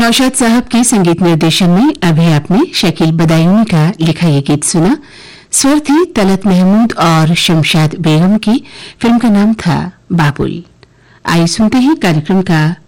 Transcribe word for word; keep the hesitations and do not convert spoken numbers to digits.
नौशाद साहब के संगीत निर्देशन में अभी आपने शकील बदायूनी का लिखा ये गीत सुना। स्वर थी तलत महमूद और शमशाद बेगम की। फिल्म का नाम था बाबुल। आइए सुनते हैं कार्यक्रम का